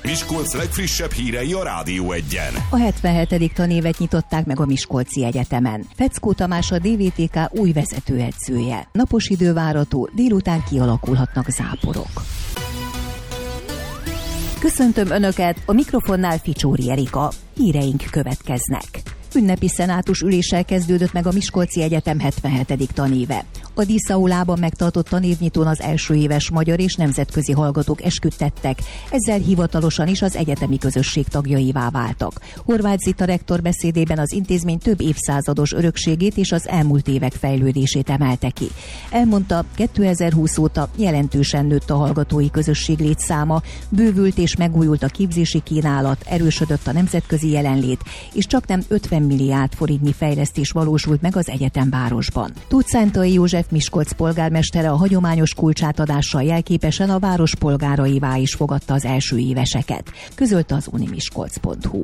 Miskolc legfrissebb hírei a Rádió Egyen. A 77. tanévet nyitották meg a Miskolci Egyetemen. Feckó Tamás a DVTK új vezetőedzője. Napos idő várható, délután kialakulhatnak záporok. Köszöntöm Önöket, a mikrofonnál Ficsóri Erika. Híreink következnek. Ünnepi szenátus üléssel kezdődött meg a Miskolci Egyetem 77. tanéve. A díszaulában megtartott tanévnyitón az első éves magyar és nemzetközi hallgatók esküdtettek, ezzel hivatalosan is az egyetemi közösség tagjaivá váltak. Horváth Zita rektor beszédében az intézmény több évszázados örökségét és az elmúlt évek fejlődését emelte ki. Elmondta, 2020 óta jelentősen nőtt a hallgatói közösség létszáma, bővült és megújult a képzési kínálat, erősödött a nemzetközi jelenlét, és csaknem 50 milliárd forintnyi fejlesztés valósult meg az egyetemvárosban. Tóth Szántai József Miskolc polgármestere a hagyományos kulcsátadással jelképesen a város polgáraivá is fogadta az első éveseket, közölte az unimiskolc.hu.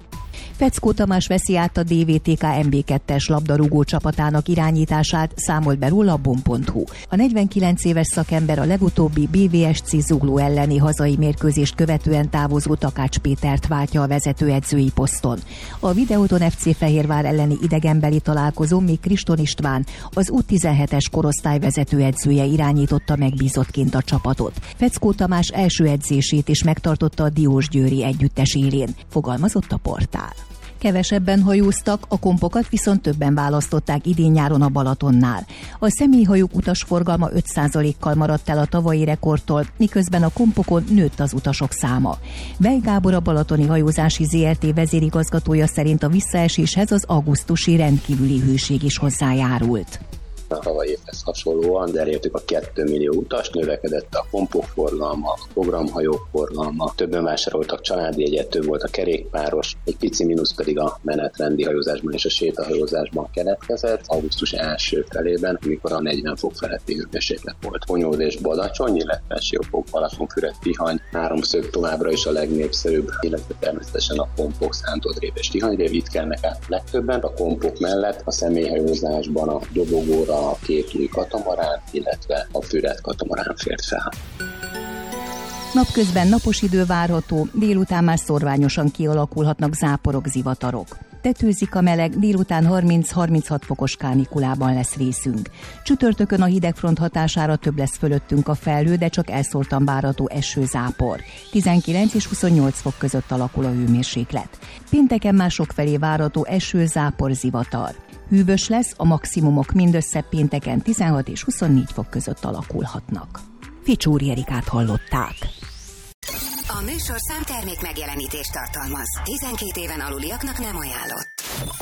Feckó Tamás veszi át a DVTK MB2-es labdarúgó csapatának irányítását, számolt be róla a bom.hu. A 49 éves szakember a legutóbbi BVSC Zugló elleni hazai mérkőzést követően távozó Takács Pétert váltja a vezetőedzői poszton. A Videoton FC Fehérvár elleni idegenbeli találkozón még Kriston István, az U17-es korosztály vezetőedzője irányította megbízottként a csapatot. Feckó Tamás első edzését is megtartotta a Diósgyőri együttes élén, fogalmazott a portál. Kevesebben hajóztak, a kompokat viszont többen választották idén-nyáron a Balatonnál. A személyhajók utasforgalma 5%-kal maradt el a tavalyi rekordtól, miközben a kompokon nőtt az utasok száma. Bej Gábor, a Balatoni Hajózási ZRT vezérigazgatója szerint a visszaeséshez az augusztusi rendkívüli hőség is hozzájárult. A tavalyi évhez hasonlóan elértük a 2 millió utas, növekedett a kompok forgalma, a programhajók forgalma, többen vásároltak családi jegyet, több volt a kerékpáros, egy pici mínusz pedig a menetrendi hajózásban és a sétahajózásban keletkezett augusztus első felében, amikor a 40 fok feletti hőmérséklet volt. Honyód és Badacsony, illetve Siófok, Balatonfüred, Tihany, háromszög továbbra is a legnépszerűbb, illetve természetesen a kompok, Szántodrév és Tihanyrév, itt kelnek át legtöbben. A kompok mellett a személyhajózásban a dobogóra a két új katamarán, illetve a Füred katamarán fért fel. Napközben napos idő várható, délután már szorványosan kialakulhatnak záporok, zivatarok. Tetőzik a meleg, délután 30-36 fokos kánikulában lesz részünk. Csütörtökön a hidegfront hatására több lesz fölöttünk a felhő, de csak elszórtan várható esőzápor. 19 és 28 fok között alakul a hőmérséklet. Pénteken már sokfelé várható esőzápor, zivatar. Hűvös lesz, a maximumok mindössze pénteken 16 és 24 fok között alakulhatnak. Ficsóri Erikát hallották. A műsorszám termék megjelenítést tartalmaz. 12 éven aluliaknak nem ajánlott.